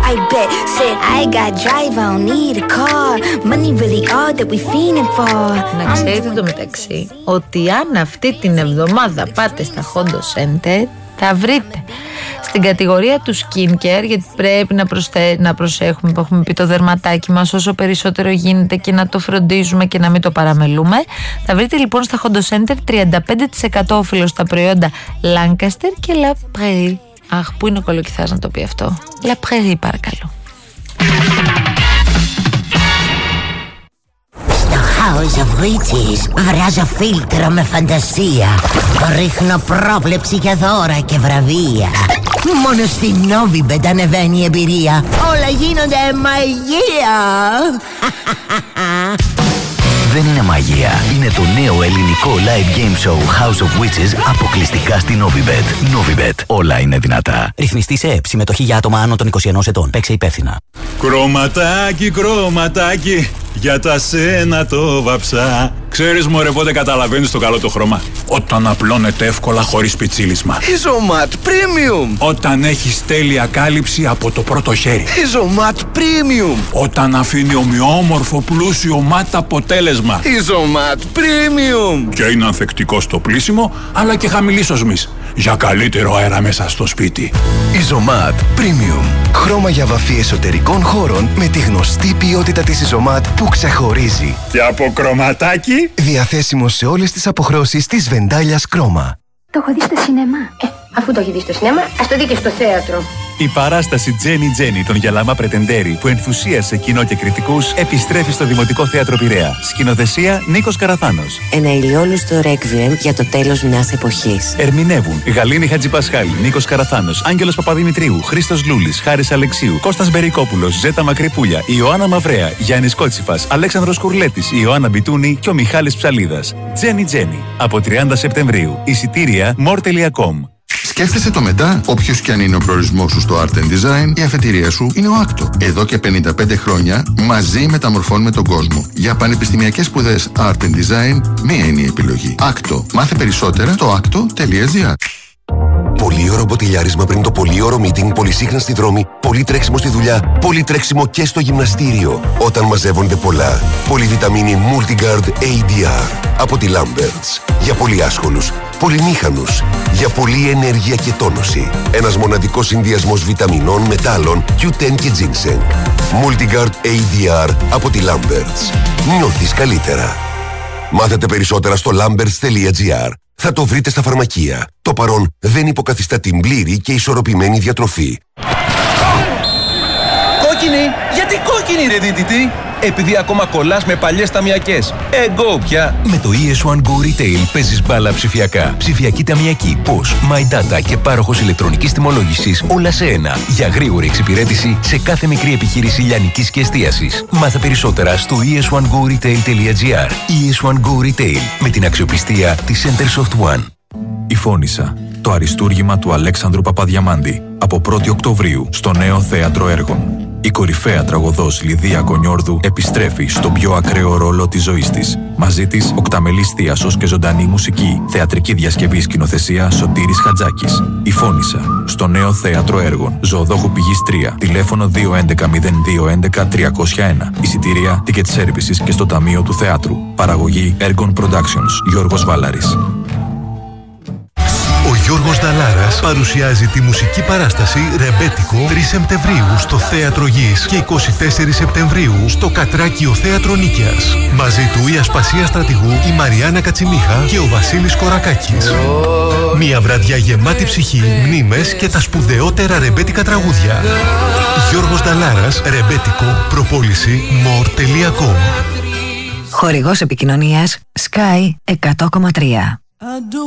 I bet. Said I got drive, I don't need a car. Money really all that we fiending for. Να ξέρετε το μεταξύ ότι αν αυτή την εβδομάδα πάτε στα Hondo Center θα βρείτε στην κατηγορία του skincare, γιατί πρέπει να προσέχουμε που έχουμε πει το δερματάκι μας όσο περισσότερο γίνεται και να το φροντίζουμε και να μην το παραμελούμε. Θα βρείτε λοιπόν στα Hondo Center 35% όφελο στα προϊόντα Lancaster και La Prairie. Αχ, πού είναι ο κολοκυθάς να το πει αυτό? La Prairie, παρακαλώ. House of Witches βράζω φίλτρο με φαντασία. Ρίχνω πρόβλεψη για δώρα και βραβεία. Μόνο στη Novibet ανεβαίνει η εμπειρία. Όλα γίνονται μαγεία. Δεν είναι μαγεία. Είναι το νέο ελληνικό live game show House of Witches αποκλειστικά στη Novibet. Novibet. Όλα είναι δυνατά. Ρυθμιστή σε ΕΕΠ. Συμμετοχή για άτομα άνω των 21 ετών. Παίξε υπεύθυνα. Κρωματάκι, κρωματάκι, για τα σένα το βαψά. Ξέρεις μωρέ πότε καταλαβαίνεις το καλό το χρώμα? Όταν απλώνεται εύκολα χωρίς πιτσίλισμα. Isomat Premium. Όταν έχεις τέλεια κάλυψη από το πρώτο χέρι. Isomat Premium. Όταν αφήνει ομοιόμορφο πλούσιο ματ αποτέλεσμα. Isomat Premium. Και είναι ανθεκτικό στο πλύσιμο αλλά και χαμηλής οσμής, για καλύτερο αέρα μέσα στο σπίτι. Isomat Premium. Χρώμα για βαφή εσωτερικών χώρων με τη γνωστή ποιότητα της Isomat που ξεχωρίζει. Και από κρωματάκι. Διαθέσιμο σε όλες τις αποχρώσεις της Βεντάλιας Κρόμα. Το έχω δει στο σινεμά. Αφού το έχει δει στο σινεμά, ας το δει και στο θέατρο. Η παράσταση Τζένι Τζένι των Γιαλάμα Πρετεντέρη που ενθουσίασε κοινό και κριτικούς επιστρέφει στο Δημοτικό Θέατρο Πειραιά. Σκηνοθεσία Νίκος Καραθάνος. Ένα ηλιόλουστο ρέκβιεμ για το τέλος μιας εποχής. Ερμηνεύουν Γαλήνη Χατζηπασχάλη, Νίκος Καραθάνος, Άγγελος Παπαδημητρίου, Χρήστος Λούλης, Χάρης Αλεξίου, Κώστας Μπερικόπουλος, Ζέτα Μακρυπούλια, Ιωάννα Μαυρέα, Γιάννης Κότσιφας, Αλέξανδρος Κουρλέτης, Ιωάννα Μπιτούνη και ο Μιχάλης Ψαλίδας. Τζένι Τζένι. Από 30 Σεπτεμβρίου. Εισιτήρια more.com. Σκέφτεσαι το μετά? Όποιος κι αν είναι ο προορισμός σου στο Art and Design, η αφετηρία σου είναι ο Άκτο. Εδώ και 55 χρόνια μαζί μεταμορφώνουμε τον κόσμο. Για πανεπιστημιακές σπουδές Art and Design, μία είναι η επιλογή. Άκτο. Μάθε περισσότερα στο acto.gr. Πολύωρο μποτιλιάρισμα πριν το πολύωρο meeting, πολυσύχναστη δρόμη, πολύ τρέξιμο στη δουλειά, πολύ τρέξιμο και στο γυμναστήριο. Όταν μαζεύονται πολλά. Πολυβιταμίνη Multigard ADR από τη Lamberts. Για πολύ άσχολους, πολυμήχανους, για πολλή ενέργεια και τόνωση. Ένας μοναδικός συνδυασμός βιταμινών, μετάλλων, Q10 και ginseng. Multigard ADR από τη Lamberts. Νιώθεις καλύτερα. Μάθετε περισσότερα στο lamberts.gr. Θα το βρείτε στα φαρμακεία. Το παρόν δεν υποκαθιστά την πλήρη και ισορροπημένη διατροφή. Κόκκινη! Γιατί κόκκινη ρε δίτητη? Επειδή ακόμα κολλάς με παλιές ταμιακές. Go πια! Με το ES1 Go Retail παίζεις μπάλα ψηφιακά. Ψηφιακή ταμιακή, POS, My Data και πάροχος ηλεκτρονικής τιμολόγησης, όλα σε ένα. Για γρήγορη εξυπηρέτηση σε κάθε μικρή επιχείρηση λιανικής και εστίασης. Μάθε περισσότερα στο es1goretail.gr. ES1 Go Retail, με την αξιοπιστία της Centersoft One. Η Φώνισσα, το αριστούργημα του Αλέξανδρου Παπαδιαμάντη, από 1η Οκτωβρίου στο Νέο Θέατρο Έργων. Η κορυφαία τραγωδός Λιδία Κονιόρδου επιστρέφει στον πιο ακραίο ρόλο της ζωής της. Μαζί της, οκταμελής θίασος και ζωντανή μουσική. Θεατρική διασκευή, σκηνοθεσία Σωτήρης Χατζάκης. Η Φώνισσα, στο Νέο Θέατρο Έργων. Ζωοδόχου Πηγής 3. Τηλέφωνο 211-0211-301. Εισιτήρια, ticket services και στο Ταμείο του Θεάτρου. Παραγωγή Έργων Productions. Γιώργος Βάλαρης. Ο Γιώργος Δαλάρας παρουσιάζει τη μουσική παράσταση Ρεμπέτικο 3 Σεπτεμβρίου στο Θέατρο Γης και 24 Σεπτεμβρίου στο Κατράκιο Θέατρο Νίκαιας. Μαζί του η Ασπασία Στρατηγού, η Μαριάννα Κατσιμίχα και ο Βασίλης Κορακάκης. Μια βραδιά γεμάτη ψυχή, μνήμες και τα σπουδαιότερα ρεμπέτικα τραγούδια. Γιώργος Δαλάρας, Ρεμπέτικο, προπόληση more.com. Χορηγός επικοινωνίας Sky 100,3.